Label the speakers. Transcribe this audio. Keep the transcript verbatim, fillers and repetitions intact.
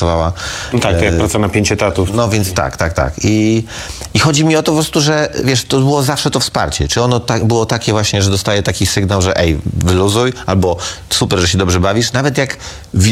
Speaker 1: pracowała.
Speaker 2: No tak, to jak
Speaker 1: E,
Speaker 2: praca na pięć etatów.
Speaker 1: No więc tak, tak, tak. I, I chodzi mi o to po prostu, że wiesz, to było zawsze to wsparcie. Czy ono tak, było takie właśnie, że dostaje taki sygnał, że ej, wyluzuj, albo super, że się dobrze bawisz. Nawet jak wi-